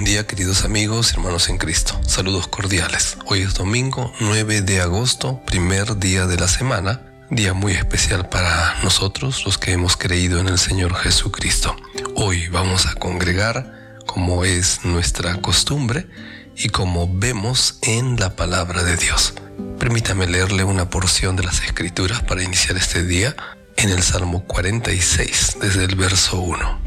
día, queridos amigos y hermanos en Cristo. Saludos cordiales. Hoy es domingo 9 de agosto, primer día de la semana, día muy especial para nosotros, los que hemos creído en el Señor Jesucristo. Hoy vamos a congregar, como es nuestra costumbre y como vemos en la palabra de Dios. Permítame leerle una porción de las Escrituras para iniciar este día en el Salmo 46, desde el verso 1.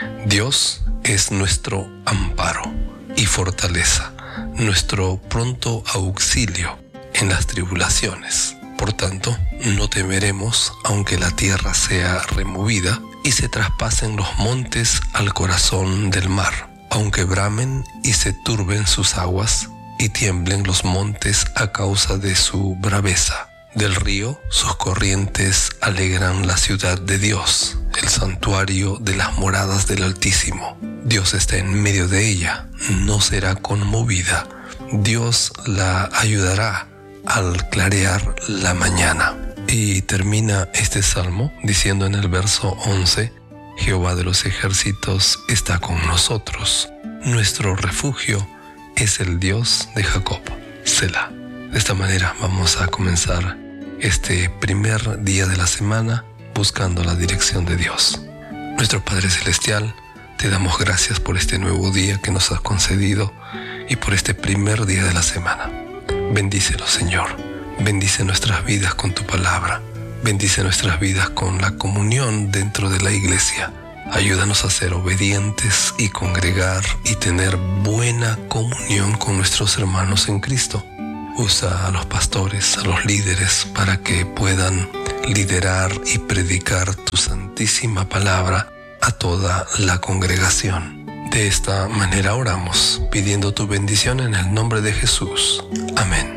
Dios es nuestro amparo y fortaleza, nuestro pronto auxilio en las tribulaciones. Por tanto, no temeremos aunque la tierra sea removida y se traspasen los montes al corazón del mar, aunque bramen y se turben sus aguas y tiemblen los montes a causa de su braveza. Del río sus corrientes alegran la ciudad de Dios, el santuario de las moradas del Altísimo. Dios está en medio de ella, no será conmovida. Dios la ayudará al clarear la mañana. Y termina este salmo diciendo en el verso 11: Jehová de los ejércitos está con nosotros. Nuestro refugio es el Dios de Jacob. Selah. De esta manera vamos a comenzar este primer día de la semana buscando la dirección de Dios. Nuestro Padre Celestial, te damos gracias por este nuevo día que nos has concedido y por este primer día de la semana. Bendícelo, Señor. Bendice nuestras vidas con tu palabra. Bendice nuestras vidas con la comunión dentro de la iglesia. Ayúdanos a ser obedientes y congregar y tener buena comunión con nuestros hermanos en Cristo. Usa a los pastores, a los líderes, para que puedan liderar y predicar tu santísima palabra a toda la congregación. De esta manera oramos, pidiendo tu bendición en el nombre de Jesús. Amén.